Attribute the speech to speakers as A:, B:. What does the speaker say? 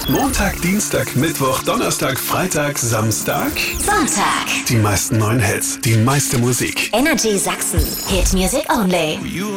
A: Montag, Dienstag, Mittwoch, Donnerstag, Freitag, Samstag,
B: Sonntag.
A: die meisten neuen Hits, die meiste Musik.
B: Energy Sachsen. Hit Music Only.